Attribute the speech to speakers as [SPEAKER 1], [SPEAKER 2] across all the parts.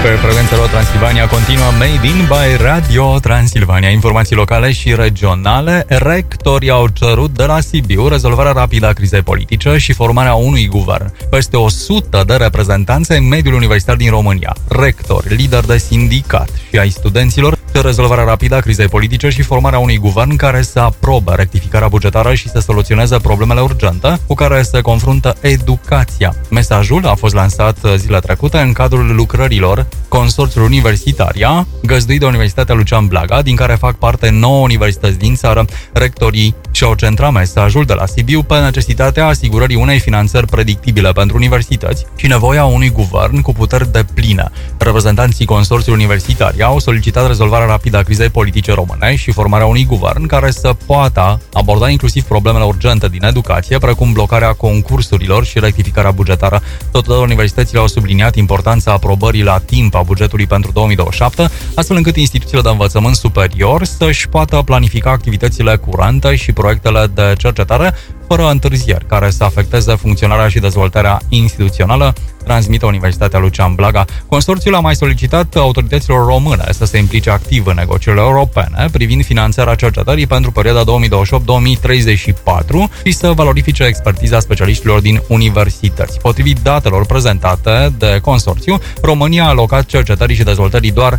[SPEAKER 1] Pe frecvența Transilvania continuă Made in by Radio Transilvania. Informații locale și regionale. Rectorii au cerut de la Sibiu rezolvarea rapidă a crizei politice și formarea unui guvern. Peste 100 de reprezentanți în mediul universitar din România, rectori, lideri de sindicat și ai studenților, de rezolvarea rapidă a crizei politice și formarea unui guvern care să aprobe rectificarea bugetară și să soluționeze problemele urgente cu care se confruntă educația. Mesajul a fost lansat zilele trecute în cadrul lucrărilor Consorțiul Universitaria, găzduit de Universitatea Lucian Blaga, din care fac parte 9 universități din țară. Rectorii și-au centrat mesajul de la Sibiu pe necesitatea asigurării unei finanțări predictibile pentru universități și nevoia unui guvern cu puteri depline. Reprezentanții Consorțiului Universitaria au solicitat rezolvarea rapidă a crizei politice române și formarea unui guvern care să poată aborda inclusiv problemele urgente din educație, precum blocarea concursurilor și rectificarea bugetară. Totodată, universitățile au subliniat importanța aprobării la timp a bugetului pentru 2027, astfel încât instituțiile de învățământ superior să-și poată planifica activitățile curente și proiectele de cercetare fără întârzieri, care să afecteze funcționarea și dezvoltarea instituțională, transmite Universitatea Lucian Blaga. Consorțiul a mai solicitat autorităților române să se implice activ în negocierile europene privind finanțarea cercetării pentru perioada 2028-2034 și să valorifice expertiza specialiștilor din universități. Potrivit datelor prezentate de consorțiu, România a alocat cercetării și dezvoltării doar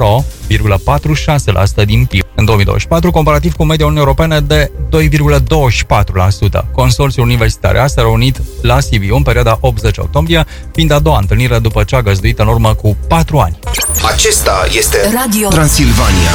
[SPEAKER 1] 0,46% din PIB în 2024, comparativ cu media Uniunii Europene de 2,24%. Consorțiul Universitar s-a reunit la Sibiu în perioada 80 octombrie, fiind a doua întâlnire după cea găzduită în urmă cu 4 ani.
[SPEAKER 2] Acesta este Radio Transilvania.